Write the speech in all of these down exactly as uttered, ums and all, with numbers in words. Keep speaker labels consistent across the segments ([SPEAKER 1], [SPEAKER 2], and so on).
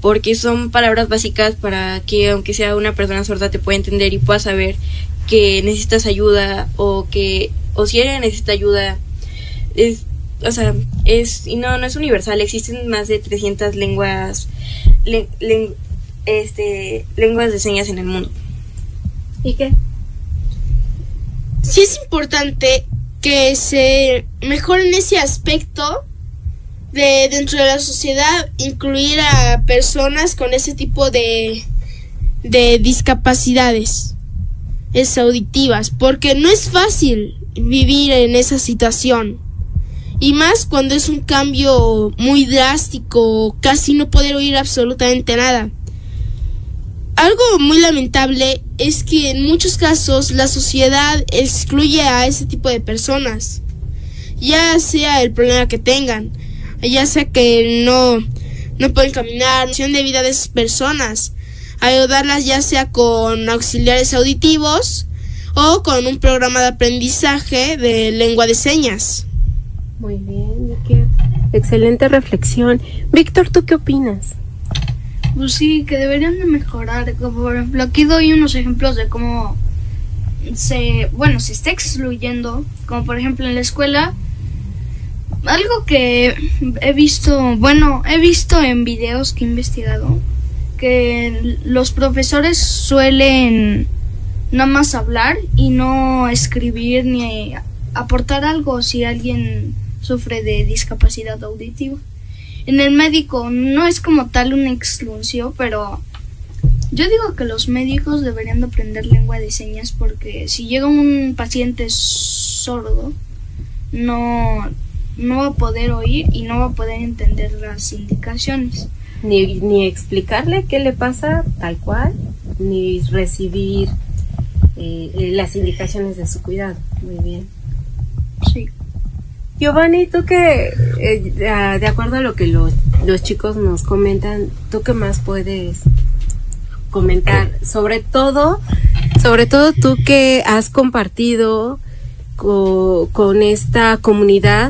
[SPEAKER 1] porque son palabras básicas para que aunque sea una persona sorda te pueda entender y pueda saber que necesitas ayuda o que o si ella necesita ayuda. Es, o sea, es y no no es universal, existen más de trescientas lenguas le, le, este lenguas de señas en el mundo.
[SPEAKER 2] ¿Y qué?
[SPEAKER 3] Sí es importante que se mejore en ese aspecto de dentro de la sociedad, incluir a personas con ese tipo de de discapacidades es auditivas, porque no es fácil vivir en esa situación, y más cuando es un cambio muy drástico, casi no poder oír absolutamente nada. Algo muy lamentable es que en muchos casos la sociedad excluye a ese tipo de personas, ya sea el problema que tengan, ya sea que no, no pueden caminar, la condición de vida de esas personas, ayudarlas ya sea con auxiliares auditivos o con un programa de aprendizaje de lengua de señas.
[SPEAKER 2] Muy bien, qué excelente reflexión. Víctor, ¿tú qué opinas?
[SPEAKER 4] Pues sí, que deberían de mejorar. Como por ejemplo, aquí doy unos ejemplos de cómo se, bueno, se está excluyendo, como por ejemplo en la escuela. Algo que he visto, bueno, he visto en videos que he investigado, que los profesores suelen nada más hablar y no escribir ni aportar algo si alguien sufre de discapacidad auditiva. En el médico no es como tal una exclusión, pero yo digo que los médicos deberían de aprender lengua de señas, porque si llega un paciente sordo, no, no va a poder oír y no va a poder entender las indicaciones.
[SPEAKER 2] Ni, ni explicarle qué le pasa tal cual, ni recibir eh, las indicaciones de su cuidado. Muy bien.
[SPEAKER 4] Sí.
[SPEAKER 2] Giovanni, tú que, eh, de acuerdo a lo que los, los chicos nos comentan, ¿tú qué más puedes comentar? Sobre todo, sobre todo tú que has compartido co, con esta comunidad,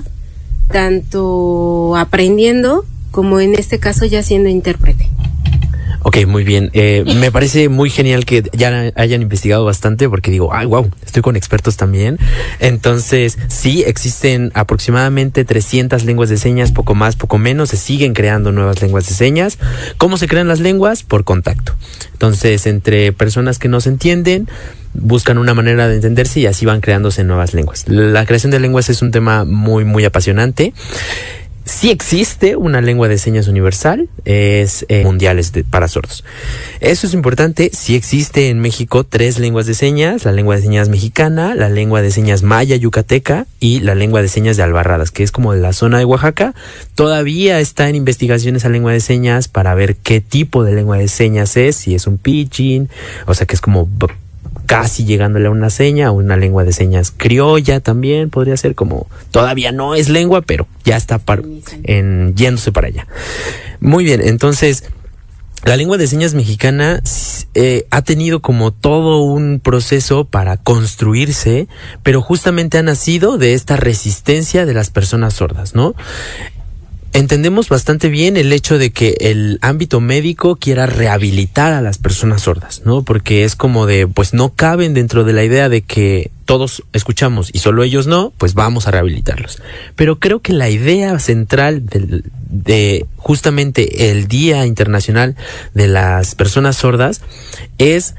[SPEAKER 2] tanto aprendiendo como en este caso ya siendo intérprete.
[SPEAKER 5] Ok, muy bien. Eh, me parece muy genial que ya hayan investigado bastante, porque digo, ay, wow, estoy con expertos también. Entonces, sí, existen aproximadamente trescientas lenguas de señas, poco más, poco menos. Se siguen creando nuevas lenguas de señas. ¿Cómo se crean las lenguas? Por contacto. Entonces, entre personas que no se entienden, buscan una manera de entenderse y así van creándose nuevas lenguas. La creación de lenguas es un tema muy, muy apasionante. Sí existe una lengua de señas universal, es eh, mundiales de, para sordos. Eso es importante. Sí existe en México tres lenguas de señas: la lengua de señas mexicana, la lengua de señas maya yucateca y la lengua de señas de Albarradas, que es como de la zona de Oaxaca. Todavía está en investigación esa lengua de señas para ver qué tipo de lengua de señas es, si es un pidgin, o sea que es como casi llegándole a una seña, o una lengua de señas criolla también podría ser, como todavía no es lengua, pero ya está par, en, yéndose para allá. Muy bien, entonces la lengua de señas mexicana eh, ha tenido como todo un proceso para construirse, pero justamente ha nacido de esta resistencia de las personas sordas, ¿no? Entendemos bastante bien el hecho de que el ámbito médico quiera rehabilitar a las personas sordas, ¿no? Porque es como de, pues no caben dentro de la idea de que todos escuchamos y solo ellos no, pues vamos a rehabilitarlos. Pero creo que la idea central de, de justamente el Día Internacional de las Personas Sordas es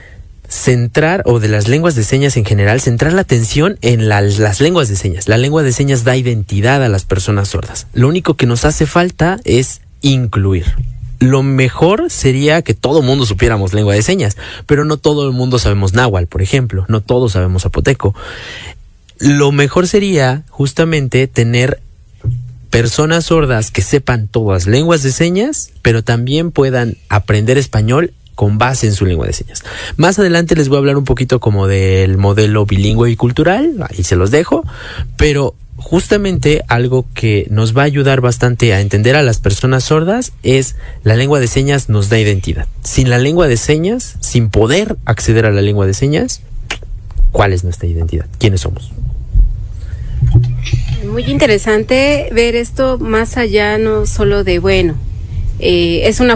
[SPEAKER 5] centrar, o de las lenguas de señas en general, centrar la atención en la, las lenguas de señas. La lengua de señas da identidad a las personas sordas. Lo único que nos hace falta es incluir. Lo mejor sería que todo el mundo supiéramos lengua de señas, pero no todo el mundo sabemos náhuatl, por ejemplo, no todos sabemos zapoteco. Lo mejor sería justamente tener personas sordas que sepan todas lenguas de señas, pero también puedan aprender español con base en su lengua de señas. Más adelante les voy a hablar un poquito como del modelo bilingüe y cultural, ahí se los dejo, pero justamente algo que nos va a ayudar bastante a entender a las personas sordas es la lengua de señas nos da identidad. Sin la lengua de señas, sin poder acceder a la lengua de señas, ¿cuál es nuestra identidad? ¿Quiénes somos?
[SPEAKER 2] Muy interesante ver esto más allá, no solo de, bueno, eh, es una